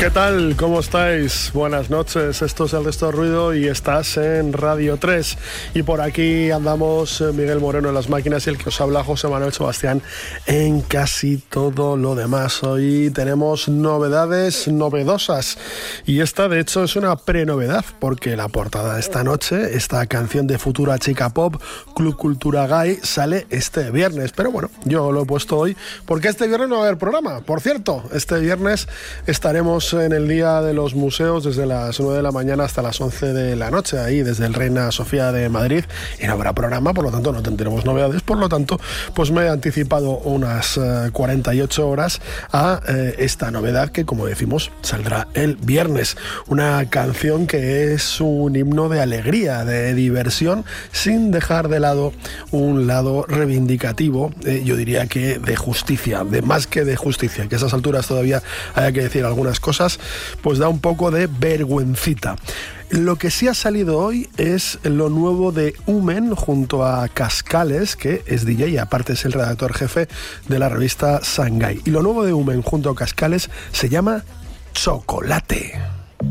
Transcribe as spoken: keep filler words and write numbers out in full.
¿Qué tal? ¿Cómo estáis? Buenas noches, esto es El Resto de Ruido y estás en Radio tres. Y por aquí andamos Miguel Moreno en las máquinas y el que os habla José Manuel Sebastián en casi todo lo demás. Hoy tenemos novedades novedosas y esta de hecho es una pre-novedad porque la portada de esta noche, esta canción de futura chica pop, Club Cultura Gay, sale este viernes. Pero bueno, yo lo he puesto hoy porque este viernes no va a haber programa. Por cierto, este viernes estaremos en el Día de los Museos desde las nueve de la mañana hasta las once de la noche, ahí desde el Reina Sofía de Madrid, y no habrá programa, por lo tanto no tendremos novedades, por lo tanto pues me he anticipado unas eh, cuarenta y ocho horas a eh, esta novedad que, como decimos, saldrá el viernes. Una canción que es un himno de alegría, de diversión, sin dejar de lado un lado reivindicativo, eh, yo diría que de justicia, de más que de justicia, que a esas alturas todavía haya que decir algunas cosas, pues da un poco de vergüencita. Lo que sí ha salido hoy es lo nuevo de Umen junto a Cascales, que es D J y aparte es el redactor jefe de la revista Shanghai. Y lo nuevo de Umen junto a Cascales se llama Chocolate.